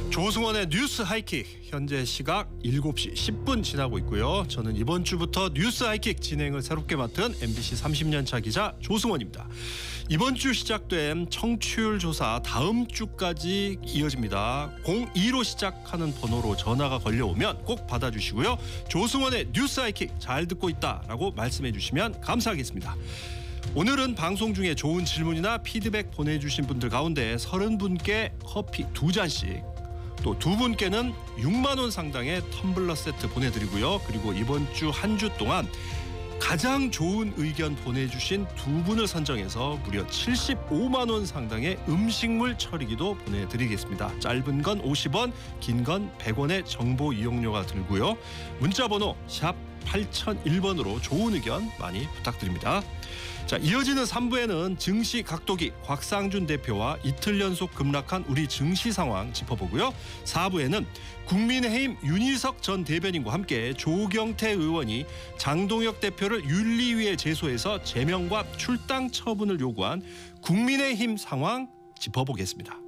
조승원의 뉴스 하이킥, 현재 시각 7시 10분 지나고 있고요. 저는 이번 주부터 뉴스 하이킥 진행을 새롭게 맡은 MBC 30년차 기자 조승원입니다. 이번 주 시작된 청취율 조사 다음 주까지 이어집니다. 02로 시작하는 번호로 전화가 걸려오면 꼭 받아주시고요. 조승원의 뉴스 하이킥 잘 듣고 있다라고 말씀해 주시면 감사하겠습니다. 오늘은 방송 중에 좋은 질문이나 피드백 보내주신 분들 가운데 30분께 커피 2잔씩, 또 2분께는 6만 원 상당의 텀블러 세트 보내드리고요. 그리고 이번 주 한 주 동안 가장 좋은 의견 보내주신 2분을 선정해서 무려 75만 원 상당의 음식물 처리기도 보내드리겠습니다. 짧은 건 50원, 긴 건 100원의 정보 이용료가 들고요. 문자번호 샵 8001번으로 좋은 의견 많이 부탁드립니다. 자, 이어지는 3부에는 증시 각도기 곽상준 대표와 이틀 연속 급락한 우리 증시 상황 짚어보고요. 4부에는 국민의힘 윤희석 전 대변인과 함께 조경태 의원이 장동혁 대표를 윤리위에 제소해서 제명과 출당 처분을 요구한 국민의힘 상황 짚어보겠습니다.